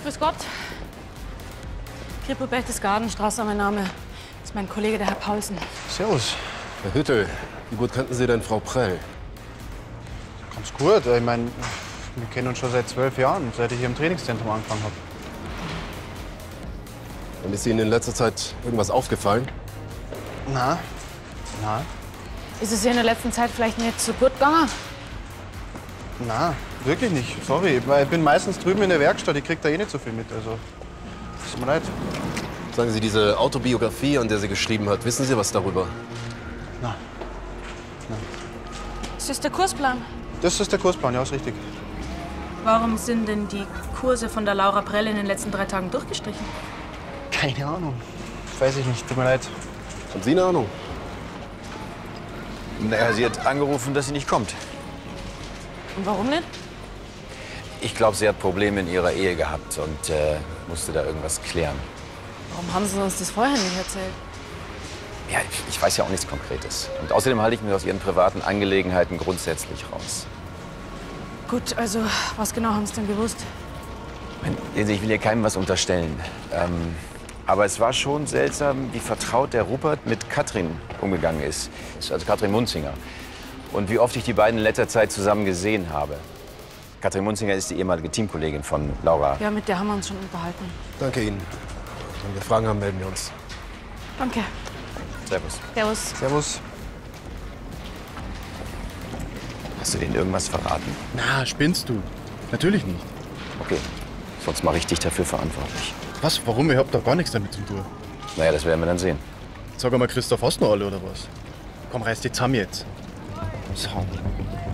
Grüß Gott. Kripo Berchtesgadenstraße, mein Name. Das ist mein Kollege, der Herr Paulsen. Servus. Herr Hüttel, wie gut kannten Sie denn Frau Prell? Ganz gut. Ich meine, wir kennen uns schon seit 12 Jahren, seit ich hier im Trainingszentrum angefangen habe. Und ist Ihnen in letzter Zeit irgendwas aufgefallen? Na? Ist es hier in der letzten Zeit vielleicht nicht so gut gegangen? Na, wirklich nicht. Sorry. Weil ich bin meistens drüben in der Werkstatt. Ich krieg da eh nicht so viel mit. Also, tut mir leid. Sagen Sie, diese Autobiografie, an der sie geschrieben hat, wissen Sie was darüber? Na. Ist das der Kursplan? Das ist der Kursplan, ja, ist richtig. Warum sind denn die Kurse von der Laura Prell in den letzten 3 Tagen durchgestrichen? Keine Ahnung. Weiß ich nicht. Tut mir leid. Haben Sie eine Ahnung? Naja, sie hat angerufen, dass sie nicht kommt. Und warum nicht? Ich glaube, sie hat Probleme in ihrer Ehe gehabt und musste da irgendwas klären. Warum haben Sie uns das vorher nicht erzählt? Ja, ich weiß ja auch nichts Konkretes. Und außerdem halte ich mich aus ihren privaten Angelegenheiten grundsätzlich raus. Gut, also was genau haben Sie denn gewusst? Ich will hier keinem was unterstellen. Aber es war schon seltsam, wie vertraut der Rupert mit Katrin umgegangen ist. Also Katrin Munzinger. Und wie oft ich die beiden in letzter Zeit zusammen gesehen habe. Katrin Munzinger ist die ehemalige Teamkollegin von Laura. Ja, mit der haben wir uns schon unterhalten. Danke Ihnen. Wenn wir Fragen haben, melden wir uns. Danke. Servus. Servus. Servus. Hast du denen irgendwas verraten? Na, spinnst du? Natürlich nicht. Okay, sonst mache ich dich dafür verantwortlich. Was? Warum? Ich hab da gar nichts damit zu tun. Naja, das werden wir dann sehen. Sag mal, Christoph, hast du noch alle oder was? Komm, reiß dich zusammen jetzt. So.